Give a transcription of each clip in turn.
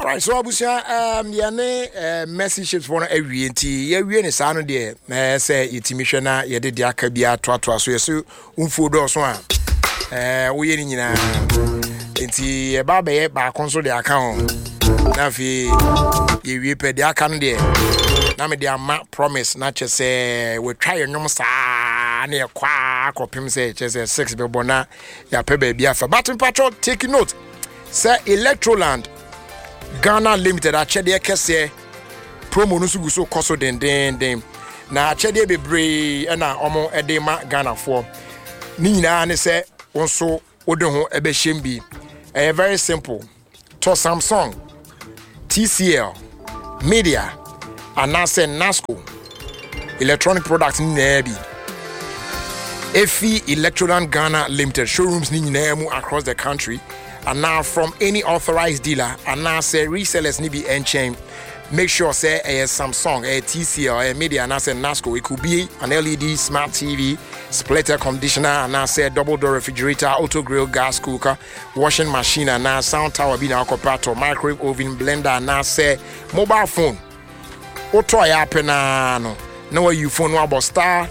Alright, so abusia yane message ships for every nti ye wie ne sa no de say yetimi hwe na ye de aka bia toa so yeso umfo do so a wo ye ni nyina nti e ba be ba konso de aka ho na fi ye wie pe de aka no de na me de ama promise na che say we try enwom sa na ye kwa kopim say che say 6 be bona ya pe ba bia fa battle patrol take note say Electroland Ghana Limited achede kese promo no sugu so koso den na achede bebre na omo edema Ghana for ni nyina ne se wonso wode ho ebe shembi very simple to Samsung TCL Media anase Nasco electronic products ni na bi Efi Electroland Ghana Limited showrooms ni nyina mu across the country. And now from any authorized dealer and now say resellers need be chain. Make sure say a Samsung, a TCL, a Media, and I say Nasco. It could be an LED smart TV, splitter conditioner, and I say double door refrigerator, auto grill, gas cooker, washing machine, and now sound tower being alcopato, microwave oven, blender, and I say mobile phone. Auto ya penano. Now you phone about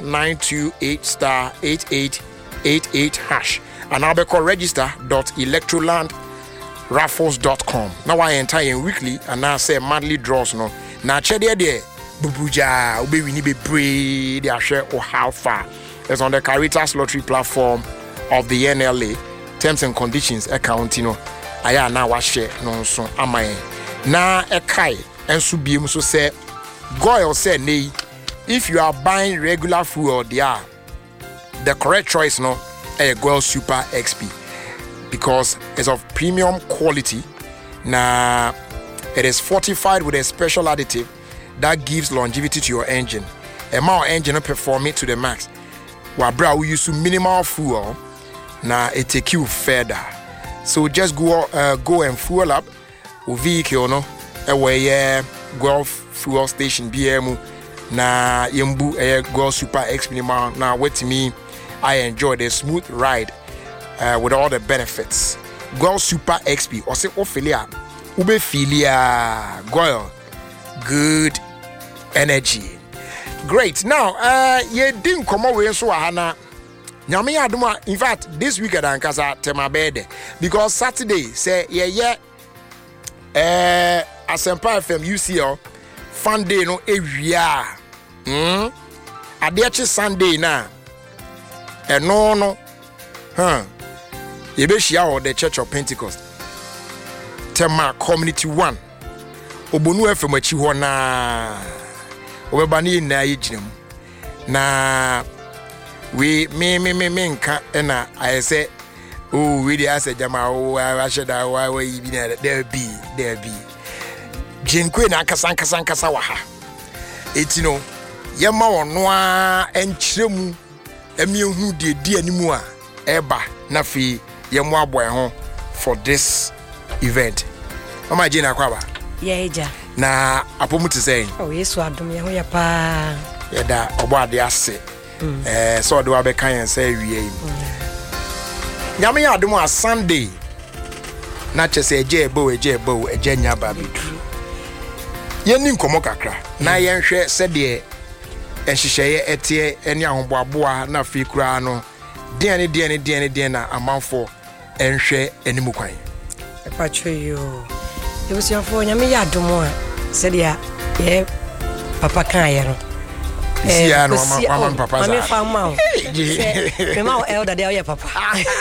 *928*8888# and I'll be called register.electrolandraffles.com. Now I enter in weekly and now say monthly draws no. Now check there bubuja ube we need be pray they share or how far. It's on the Caritas lottery platform of the NLA. Terms and conditions accounting no. Aya na wa share no so amaye. Na ekai enso biem so say Goyle say nay if you are buying regular fuel there the correct choice no a Goyle Super XP because it's of premium quality. Now it is fortified with a special additive that gives longevity to your engine. A more engine perform it to the max. While bra we use minimal fuel, now it take you further. So just go and fuel up your vehicle no away Goyle fuel station BMU na yembu Goyle Super XP now wait me. I enjoy the smooth ride with all the benefits. Goyle Super XP or say Ophelia Ube Filia Goyle good energy. Great. Now ye didn't come away so hana. Nyame aduma in fact this week at Ankasa tema bed because Saturday say yeah Asempa FM UCL fun day no ewia adeache Sunday na no Yebeshia or the Church of Pentecost Tema Community 1 Obonu FM achi ho na obebani na yijinem na we me nka na I say oh we dey ase jama o asheda wa yibi na there be jinkwe na kasa wa ha etino yema ono a enkyeremu emiehu de animu a eba na fi yemu aboy ho for this event. Mama Jina kwaba. Yeah, eja. Na apomu te say. Oh, Yesu adom ye ho ya pa. Ya da obo ade ase. So do abeka yen say wie. Nyame ya adom a Sunday. Na chese eje ebo eje nya ba bidu. Ye ni nkomo kakra. Na yen hwe se de ehyehyeye etie ene ahoboaboa na fi kura no. Den na amanfo enhwe animu kwan. Epacho yo. Ebusiafo nyame ya adomo a se dia ye papa kan ye no. Ya no mama papa za. Mama fama o. Me ma o elder de ye papa.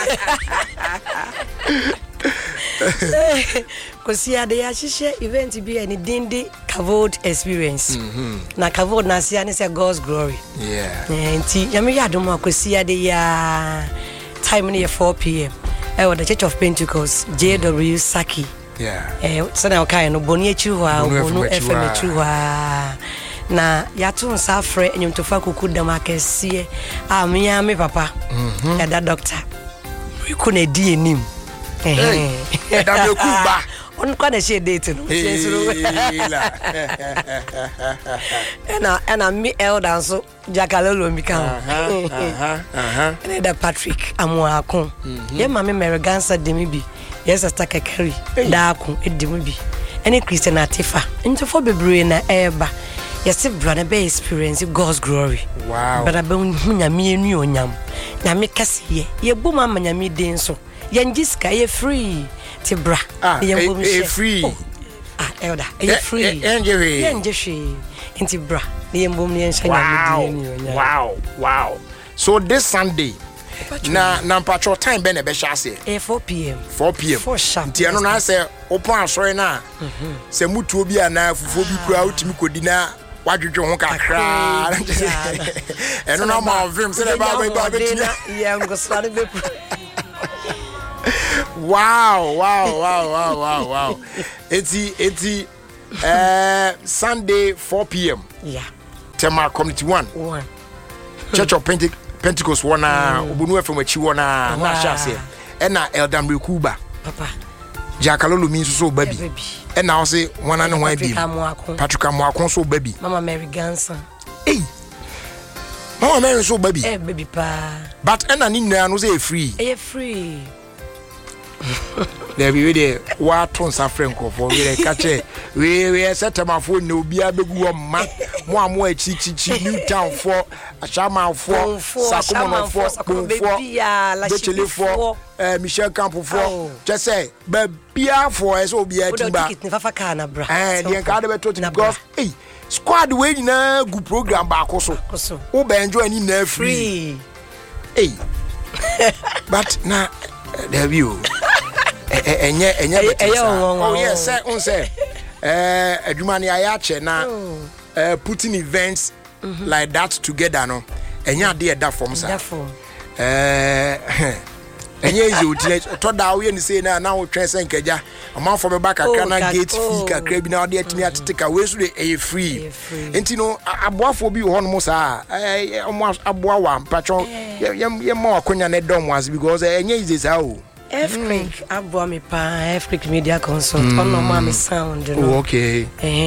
Kosi ade ya hihye event bi any dindi Kavod experience. Na Kavod na sia ne say God's glory. Yeah. Enti nyame ya adomo kosi ade ya time near 4 p.m. The Church of Pentecost, JW Saki. Yeah. Sana okay no boni echiwa, bonu FM echiwa. Na yatu nsafre enyumtofa kukuda makesie. Amia me papa. Ya da doctor. We kuna di enim. Da me kuba. On kwa na share date no. And me elder so Jakalolo Mika. And the Patrick Amuakon. Ye mama Merigansa Demibi. Yes, a stack a carry. Darkun, a demibi. any Christian atifa into for bebre na eba yes brother be experience God's glory. Wow. But abe nyame enu onyam na me kase ye bo ma nyame den so ye ngiska ye free ti bra ye bo free elder ye free ye ngishi inti bra ye bo me nsha nyame den. Wow. So this Sunday na patrol time be na be sha se 4 p.m. for sharp ti eno na say open asori na se mutu obi ana fufu bi kura utimi kodi na wadwedwe ho kakra eno na ma vim se ba betimi ya ngosare be wow eti Sunday 4 p.m. yeah Tema Community 1 Church of Pentecost wana obunu efem achi wana na hyase ena Elder Mrekuba papa Jakalolo mi so baby ena wo se wana ne hwan bi Patrick Amoakon so baby Mama Mary Ganson Mama Mary so baby baby pa but ena ni nyina no say free there be we wa ton sa franco for we catch we setema for no bia begu o ma mo amo achi New Town for Ashama for Sakumono for Bechele for Michel Campo for just say be bia for eso bia timba ticket fa kana bra the card be to because squad we na good program ba koso wo be enjoy ni na free but na there you enye oh yes say adwuma ne ayache na putting events like that together no enye ade da form sa enye easy utile to da we ni say na wo twen sen kaja amanfo be back kakra na gate fee kakra bi na ode atimi ateteka we so dey free enti no aboafo bi ho no mo sa aboa wa mpacho ye ma akonya ne dom was because enye easy sa o F-Creek, Abua me pa, F-Creek Media Consult, on no mommy sound, you know. Okay.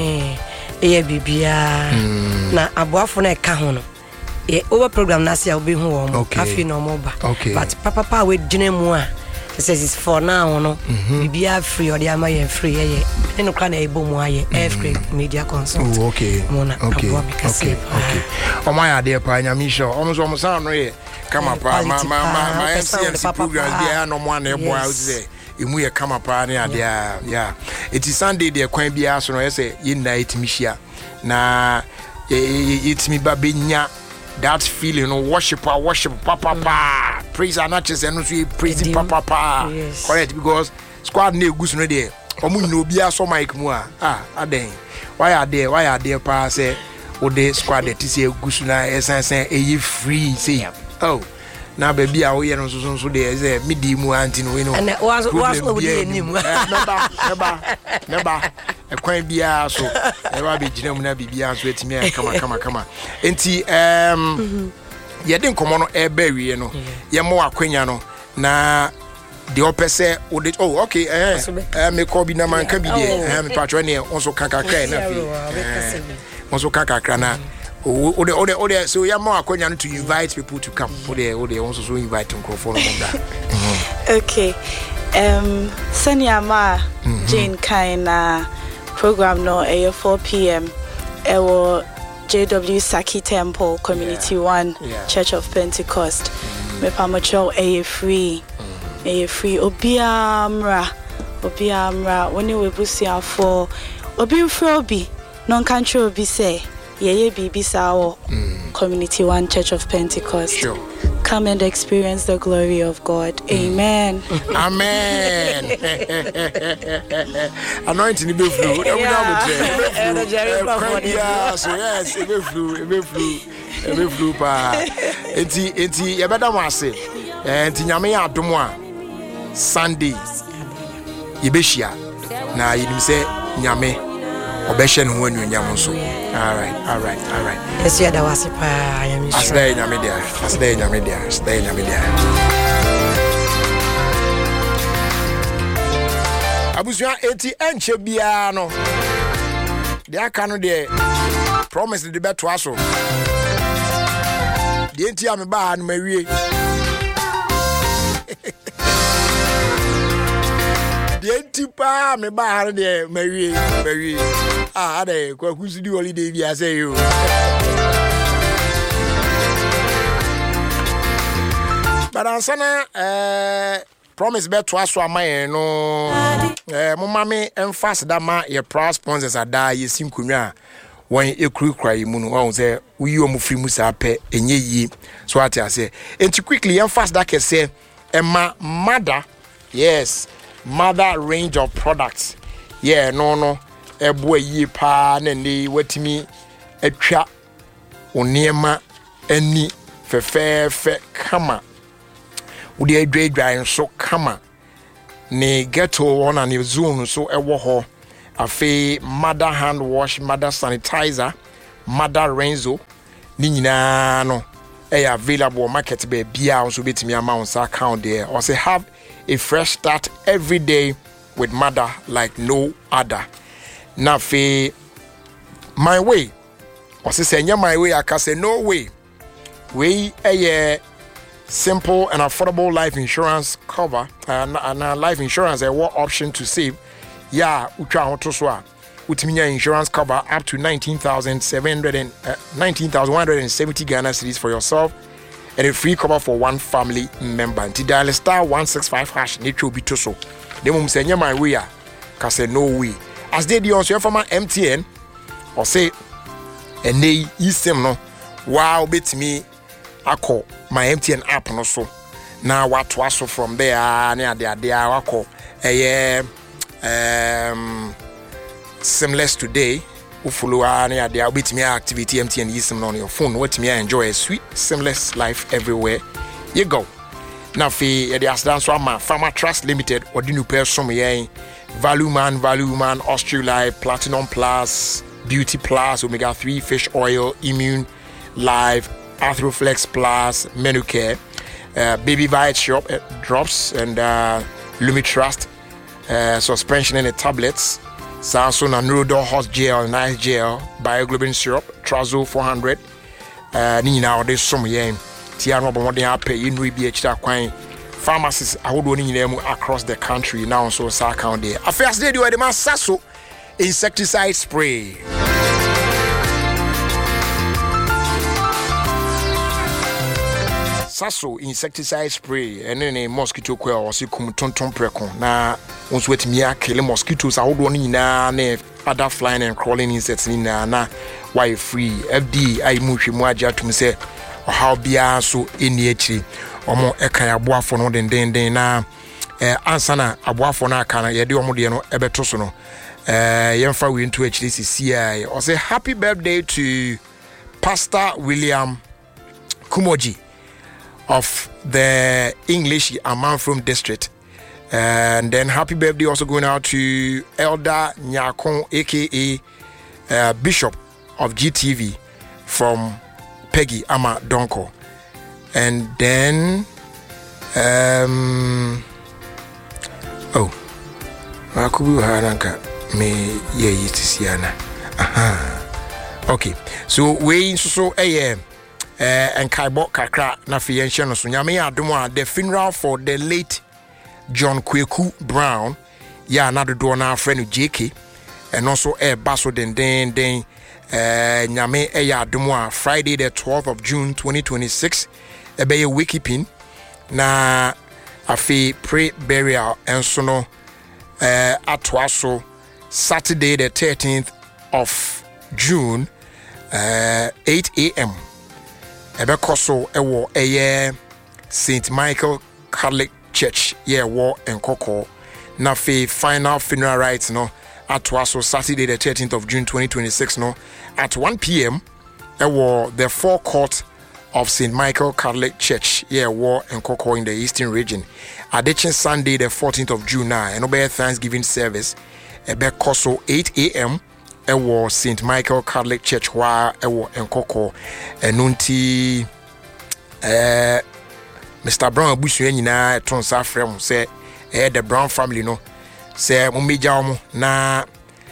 Bibia, na Abua for a cahono. Over program Nasi, I'll be home. I feel no more. Okay. But Papa with Jinemua says it's for now, no. Bibia free or the Amaya free, then no can a boom, F-Creek Media Consult. Okay. Okay. Oh, my dear Pioneer Misha, almost sound right. Come up, my MCMC programs there no one able out there. Imu ye come up there, yeah. It is Sunday there kwan bia so no say yin night mishia. Na it's me babinya that feeling of worship papa. Praise and not just and praise papa. Correct because squad na egusu no there. Omu no bia so mic mu aden. Why are there pa say o de squad that is egusu na esan e free say oh, now baby, I will so there is a midi mu anti no we know. And was no be nim. Never. A quite be so. Ever be jinem na bibia so etimi come. Enti ye den komo no e bury no. Ye mo akwanya no na the opese okay me ko bi na man ka bi de me patro ne onso kakakra na fi. Onso kakakra na Ode so ya ma akonya to invite people to come. Ode also invite microphone on that. Okay. Sanya ma Jane Kaina program no 4 p.m. Ewo JW Saki Temple Community 1 Church of Pentecost. Me pamacho free. Free obiamra woni we busia for obi mfrobi non country obi say Yeye Bibi Sao Community 1 Church of Pentecost. Sure. Come and experience the glory of God. Amen. Amen. Anointing be flu. Yes, it be flu pa. Enti ye beda wase. Enti nyame ya adomo a Sunday ye be hia. Na yinim se nyame obeshe no wanu nyam so. All right. Yes, yeah, that was I am sure. Stay in the media. Abusua eti enche bia no. De aka no de promise de beto aso. De enti am ba no mawie. The tipa me ba de Mary. Ah, ade kwaku sudi holiday bi ase yo. But ansana promise bet to aso amaye no mo mame emphasize that ma your proud sponsors ada yesim kunwa when ekurukura yi mu no won say uyi omu free mu sa pe enye yi so ati ase enti quickly emphasize that ke say Emma mother, yes, mother range of products. Yeah, no, boy ye pa nende wetimi etwa oniema ani fe kama. Udi edwa so kama. Ne ghetto one and the zone so ewo ho. Afe mother hand wash, mother sanitizer, mother Renzo. Ni nyina no. Available market be bia also betimi amount account there or say have a fresh start every day with mother like no other. Na fe my way or say my way I can say no way a simple and affordable life insurance cover and life insurance a what option to save ya utwa hoto so a utiminya insurance cover up to 19,170 Ghana cedis for yourself and a free cover for one family member. Until dial *165# nature be to so. They mum say my way ka say no way. As they do on so from MTN or say and they isem no wow bit me ako my MTN app no so. Now what was so from there near there ako seamless today follow any there with me activity MTN using on your phone what me enjoy a sweet seamless life everywhere you go now fe the dance one Farmer Trust Limited or the new person Value Man Australife Platinum Plus Beauty Plus Omega 3 Fish Oil Immune Live Arthroflex Plus Menu Care Baby Vite Shop drops and Lumitrust suspension in the tablets Samsung and Neurodol Hot Gel, Nice Gel, Bioglobin Syrup, Trazo 400. Ni now this some yen. Tiano Bomodea pay in BH Quine. Pharmacists I would only name across the country now so sa count there. Affairs they do at the Masaso insecticide spray. Sasso insecticide spray and then a mosquito coil or sikum tonton precon. Na once wet me kill mosquitoes I would only na other flying and crawling insects in na why free FD I mushi mwaja to me say or how bia so in the echi or more eka aboa for no den na ansana aboa for na kana ye de omo de no ebeto no yemfa we into HDCCI or say happy birthday to Pastor William Kumoji of the English Amanfrom district. And then happy birthday also going out to Elder Nyakon aka Bishop of GTV from Peggy Ama Donko. And then Akubu Haranka me ye tisiana. Okay. So we so and Kaibo Kakra Nafian no so nyame adomo the funeral for the late John Kweku Brown ya another do na friend JK and also baso den nyame adomo Friday the 12th of June 2026 be wiki pin na afi pre burial and so no atwaso Saturday the 13th of June 8 a.m. Ebekoso ewo St. Michael Catholic Church war and Koko na fe final funeral rites no at also Saturday the 13th of June 2026 no at 1 p.m. ewo the forecourt of St. Michael Catholic Church war and Koko in the Eastern region. Addition Sunday the 14th of June now and obey Thanksgiving service Ebekoso 8 a.m. Ewo St. Michael Catholic Church wa ewo Nkoko enunti Mr. Brown abusu nyina tonsa frem say the Brown family no say mumeja omo na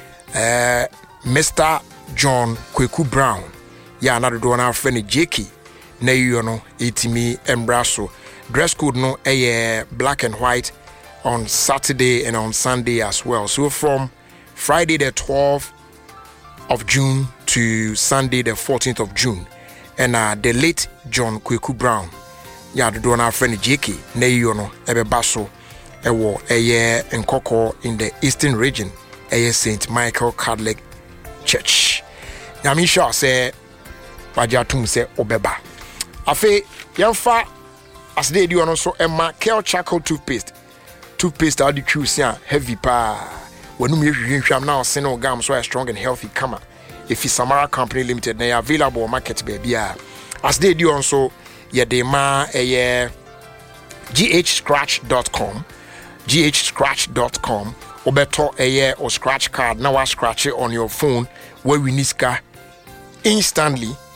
Mr. John Kweku Brown ya na do na friend JK na you no etimi embraso dress code no black and white on Saturday and on Sunday as well. So from Friday the 12th of June to Sunday the 14th of June. And the late John Kweku Brown, the do our friend JK, Neyono, Ebe Baso, Ewo, Eye, and Koko in the Eastern region, Eye St. Michael Catholic Church. Yamisha say, Wajatum say, Obeba. Afe, Yanfa, as they do also, Emma Kel Charcoal Toothpaste. Toothpaste, I'll choose heavy pa. When you drink, I'm now saying, gum so strong and healthy. Come on. If it's Samara Company Limited, they are available market baby. As they do also, yeah, they ma ghscratch.com, ghscratch.com, or better or scratch card. Now I scratch it on your phone where we need instantly.